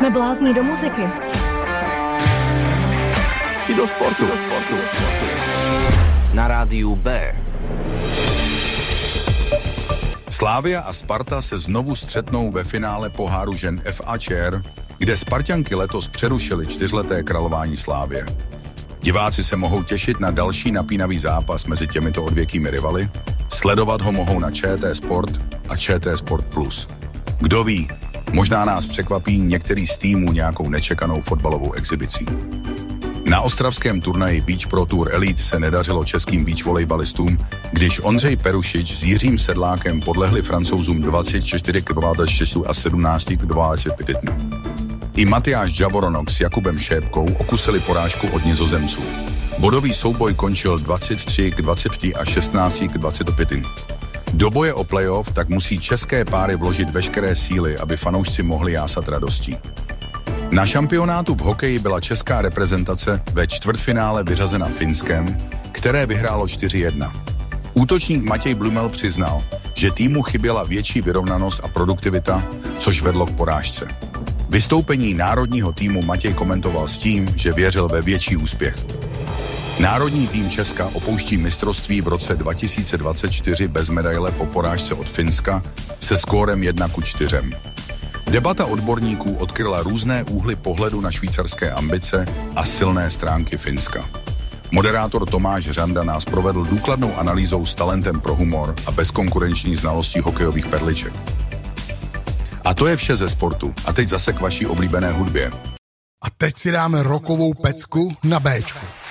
Jsme blázni do muziky. I do sportu. Na rádiu B. Slavia a Sparta se znovu střetnou ve finále poháru žen FA Chair, kde Sparťanky letos přerušily 4leté králování Slavie. Diváci se mohou těšit na další napínavý zápas mezi těmito odvěkými rivaly, sledovat ho mohou na ČT Sport a ČT Sport Plus. Kdo ví, možná nás překvapí některý z týmů nějakou nečekanou fotbalovou exibicí. Na ostravském turnaji Beach Pro Tour Elite se nedařilo českým beach volejbalistům, když Ondřej Perušič s Jiřím Sedlákem podlehli Francouzům 24 k 26 a 17 k 25. I Matyáš Javoronok s Jakubem Šépkou okusili porážku od Nizozemců. Bodový souboj končil 23 k 20 a 16 k 25. Do boje o playoff tak musí české páry vložit veškeré síly, aby fanoušci mohli jásat radostí. Na šampionátu v hokeji byla česká reprezentace ve čtvrtfinále vyřazena Finskem, které vyhrálo 4-1. Útočník Matěj Blumel přiznal, že týmu chyběla větší vyrovnanost a produktivita, což vedlo k porážce. Vystoupení národního týmu Matěj komentoval s tím, že věřil ve větší úspěch. Národní tým Česka opouští mistrovství v roce 2024 bez medaile po porážce od Finska se skórem 1-4. Debata odborníků odkryla různé úhly pohledu na švýcarské ambice a silné stránky Finska. Moderátor Tomáš Řanda nás provedl důkladnou analýzou s talentem pro humor a bezkonkurenční znalostí hokejových perliček. A to je vše ze sportu. A teď zase k vaší oblíbené hudbě. A teď si dáme rockovou pecku na Béčku.